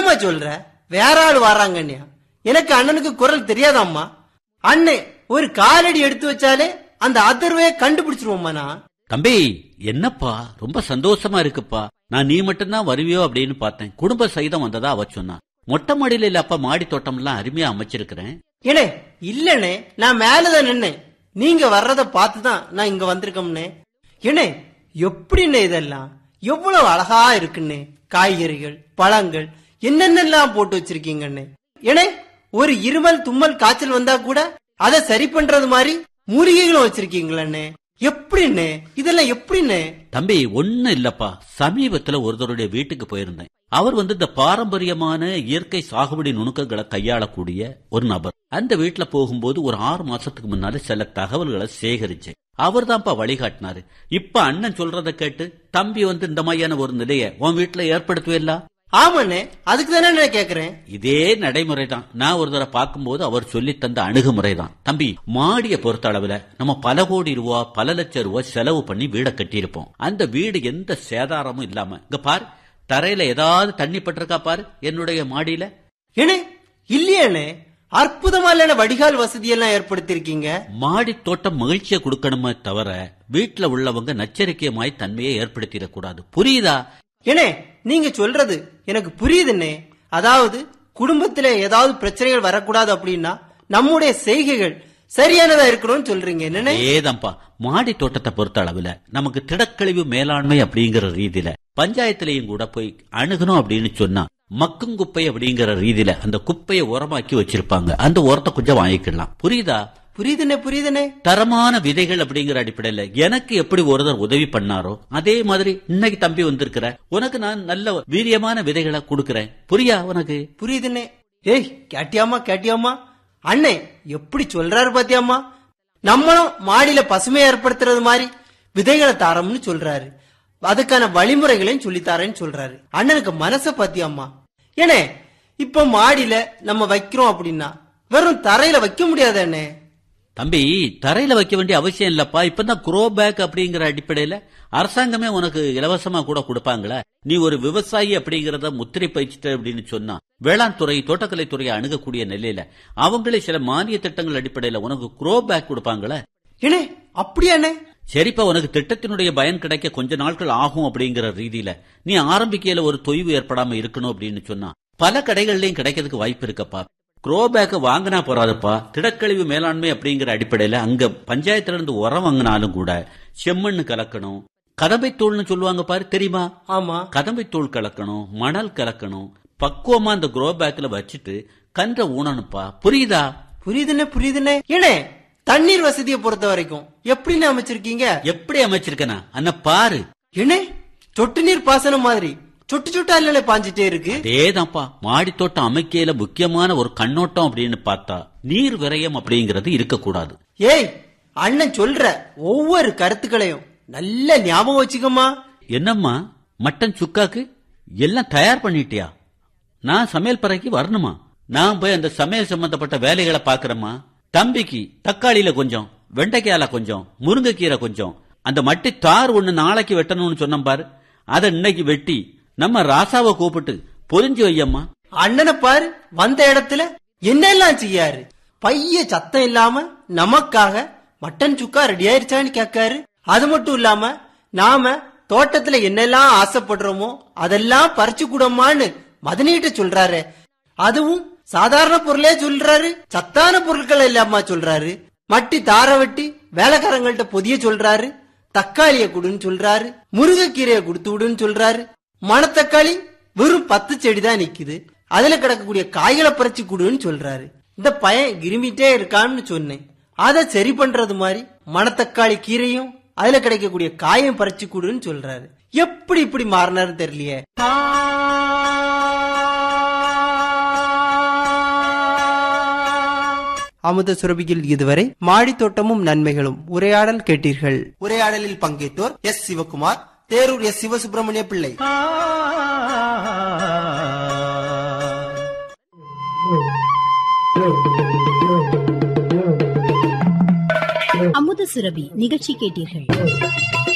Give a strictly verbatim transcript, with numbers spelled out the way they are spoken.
என்னம்மா சொல்ற? வேற ஆள் வராங்கன்னியா? எனக்கு அண்ணனுக்கு குரல் தெரியாதாம்மா? அண்ணே ஒரு காலடி எடுத்து வச்சாலே அந்த அதிர்வையே கண்டுபிடிச்சிருவோம்மா. நான் தம்பி என்னப்பா ரொம்ப சந்தோஷமா இருக்குப்பா. நான் நீ மட்டும்தான் வருவியோ அப்படின்னு பார்த்தேன். குடும்ப சகிதம் வந்ததா அவ சொன்னா. மொட்டை மாடியில இல்ல அப்பா, மாடி தோட்டம் எல்லாம் அருமையா அமைச்சிருக்கிறேன். ஏனே இல்லனே, நான் மேலதான் நின்னேன். நீங்க வர்றத பார்த்துதான் நான் இங்க வந்திருக்கோம்னே. ஏனே எப்படின்னு இதெல்லாம் எவ்வளவு அழகா இருக்குன்னு. காய்கறிகள், பழங்கள் என்னென்னலாம் போட்டு வச்சிருக்கீங்கன்னு. ஏனே ஒரு இருமல், தும்மல், காய்ச்சல் வந்தா கூட அதை சரி பண்றது மாதிரி மூலிகைகளும் வச்சிருக்கீங்களே. எப்படின்னு இதெல்லாம் எப்படின்னு? தம்பி ஒண்ணு இல்லப்பா, சமீபத்துல ஒருத்தருடைய வீட்டுக்கு போயிருந்தேன். அவர் வந்து இந்த பாரம்பரியமான இயற்கை சாகுபடி நுணுக்கங்களை கையாளக்கூடிய ஒரு நபர். அந்த வீட்டுல போகும்போது ஒரு ஆறு மாசத்துக்கு முன்னால சில தகவல்களை சேகரிச்சேன். அவர் தான்ப்பா வழிகாட்டினாரு. இப்ப அண்ணன் சொல்றத கேட்டு தம்பி வந்து இந்த மாதிரியான ஒரு நிலையை உன் வீட்டுல ஏற்படுத்துவேல்ல? ஆமாண்ணே, அதுக்கு தானே நான் கேக்குறேன். இதே நடைமுறை தான் நான் ஒரு தடவை பார்க்கும்போது அவர் சொல்லி தந்த அணுகுமுறை தான். தம்பி மாடிய பொறுத்த அளவுல நம்ம பல கோடி ரூபா, பல லட்சம் ரூபாய் செலவு பண்ணி வீடை கட்டியிருப்போம். அந்த வீடு எந்த சேதாரமும் இல்லாம, இங்க பாரு தரையில ஏதாவது தண்ணி பட்டிருக்கா பாரு என்னுடைய மாடியில. ஏனே இல்லையானே, அற்புதமான வடிகால் வசதி எல்லாம் ஏற்படுத்திருக்கீங்க. மாடி தோட்டம் மகிழ்ச்சியை கொடுக்கணுமே தவிர வீட்டுல உள்ளவங்க நச்சரிக்கையமாய் தன்மையை ஏற்படுத்திடக்கூடாது. புரியுதா? ஏனே நீங்க சொல்றது எனக்கு புரியுதுன்னே. அதாவது குடும்பத்திலே ஏதாவது பிரச்சனைகள் வரக்கூடாது அப்படின்னா நம்முடைய செய்கைகள் சரியானதா இருக்கணும்னு சொல்றீங்க. என்ன ஏதம்பா மாடி தோட்டத்தை பொறுத்த அளவுல நமக்கு திடக்கழிவு மேலாண்மை அப்படிங்கிற ரீதியில பஞ்சாயத்திலையும் கூட போய் அணுகணும் அப்படின்னு சொன்னா மக்கும் குப்பை அப்படிங்கிற ரீதியில அந்த குப்பையை உரமாக்கி வச்சிருப்பாங்க. அந்த உரத்தை கொஞ்சம் வாங்கிக்கலாம். புரியுதா? புரியுதுனே புரியுதுனே. தரமான விதைகள் அப்படிங்கிற அடிப்படையில எனக்கு எப்படி ஒருத்தர் உதவி பண்ணாரோ அதே மாதிரி இன்னைக்கு தம்பி வந்திருக்கிற உனக்கு நான் நல்ல வீரியமான விதைகளை கொடுக்கறேன். புரியா உனக்கு? புரியுதுனே. ஏய் கேட்டியாமா கேட்டியாமா, அண்ணே எப்படி சொல்றாரு பாத்தியாமா? நம்மளும் மாடியில பசுமையை ஏற்படுத்துறது மாதிரி விதைகளை தாரம்னு சொல்றாரு. அதுக்கான வழிமுறைகளையும் சொல்லித்தாரேன்னு சொல்றாரு. அண்ணனுக்கு மனச பாத்தியாமா? ஏனே இப்ப மாடியில நம்ம வைக்கிறோம் அப்படின்னா வெறும் தரையில வைக்க முடியாது அண்ணே. தம்பி தரையில வைக்க வேண்டிய அவசியம் இல்லப்பா. இப்பதான் குரோ பேக் அப்படிங்கிற அடிப்படையில அரசாங்கமே உனக்கு இலவசமா கூட கொடுப்பாங்களே. நீ ஒரு விவசாயி அப்படிங்கறத முத்திரை பயிற்சிட்ட அப்படின்னு சொன்னா வேளாண் துறை, தோட்டக்கலை துறையை அணுகக்கூடிய நிலையில அவங்களே சில மானிய திட்டங்கள் அடிப்படையில உனக்கு குரோ பேக் கொடுப்பாங்களே. ஏனே அப்படியாண்ணே? சரிப்பா, உனக்கு திட்டத்தினுடைய பயன் கிடைக்க கொஞ்ச நாட்கள் ஆகும் அப்படிங்கிற ரீதியில நீ ஆரம்பிக்கையில ஒரு தொய்வு ஏற்படாம இருக்கணும் அப்படின்னு சொன்னா பல கடைகள்லயும் கிடைக்கிறதுக்கு வாய்ப்பு இருக்கப்பா. குரோ பேக் வாங்கினா போறாதுப்பா. திடக்கழிவு மேலாண்மை அப்படிங்கிற அடிப்படையில அங்க பஞ்சாயத்துல இருந்து உரம் வாங்கினாலும் கூட செம்மண்ணு கலக்கணும், கதம்பை தூள்னு சொல்லுவாங்க பாரு, தெரியுமா? ஆமா, கதம்பை தூள் கலக்கணும், மணல் கலக்கணும். பக்குவமா அந்த குரோ பேக்ல வச்சுட்டு கன்ற ஊனணுப்பா. புரியுதா? புரியுதுன்னு புரியுதுன்னு. ஏனே தண்ணீர் வசதியை பொறுத்த வரைக்கும் எப்படின்னு அமைச்சிருக்கீங்க? எப்படி அமைச்சிருக்கனா அண்ணா பாரு. ஏனே சொட்டு நீர் பாசனம் மாதிரி சொட்டு சொட்டு அல்ல பாஞ்சிட்டே இருக்கு. அதேதான்ப்பா, மாடி தோட்டம் அமைக்கையில முக்கியமான ஒரு கண்ணோட்டம் அப்படின்னு பார்த்தா நீர் விரயம் அப்படிங்கறது இருக்கக்கூடாது. ஏய் அண்ணன் சொல்ற ஒவ்வொரு கருத்துக்களையும் நல்ல ஞாபகம் வச்சுக்கமா. என்னம்மா மட்டன் சுக்காக்கு எல்லாம் தயார் பண்ணிட்டியா? நான் சமையல் பறைக்கு வரணுமா? நான் போய் அந்த சமையல் சம்பந்தப்பட்ட வேலைகளை பாக்குறேம்மா. தம்பிக்கு தக்காளியில கொஞ்சம், வெண்டைக்காயில கொஞ்சம், முருங்கைக்கீரை கொஞ்சம், அந்த மட்டி தார் ஒண்ணு நாளைக்கு வெட்டணும்னு சொன்ன பாரு, அதை இன்னைக்கு வெட்டி நம்ம ராசாவை கூப்பிட்டு பொரிஞ்சு வையம்மா. அண்ணனை பாரு வந்த இடத்துல என்னெல்லாம் செய்யாரு. பைய சத்தம் இல்லாம நமக்காக மட்டன் சுக்கா ரெடி ஆயிருச்சான்னு கேட்காரு. அது மட்டும் இல்லாம நாம தோட்டத்துல என்னெல்லாம் ஆசைப்படுறோமோ அதெல்லாம் பறிச்சு கூடமான்னு மதனிட்ட சொல்றாரு. அதுவும் சாதாரண பொருளே சொல்றாரு, சத்தான பொருட்கள் இல்லாம சொல்றாரு. மட்டி தார வெட்டி வேலைக்காரங்கள்ட்ட பொதிய சொல்றாரு. தக்காளிய குடுன்னு சொல்றாரு, முருங்கைக்கீரையை கொடுத்து விடுன்னு சொல்றாரு. மணத்தக்காளி வெறும் பத்து செடி தான் நிக்குது, அதுல கிடக்கக்கூடிய காய்களை பறிச்சு குடுன்னு சொல்றாரு. இந்த பையன் கிருமிட்டே இருக்கான்னு சொன்னேன். அதை சரி பண்றது மாதிரி மணத்தக்காளி கீரையும் அதுல கிடைக்கக்கூடிய காயம் பறிச்சு குடுன்னு சொல்றாரு. எப்படி இப்படி மாறினாரு தெரியலையே. அமுத சுரபியில் இதுவரை மாடி தோட்டமும் நன்மைகளும் உரையாடல் கேட்டீர்கள். உரையாடலில் பங்கேற்றோர் எஸ் சிவகுமார், தேரூர் எஸ் சிவசுப்பிரமணிய பிள்ளை. அமுத சுரபி நிகழ்ச்சி கேட்டீர்கள்.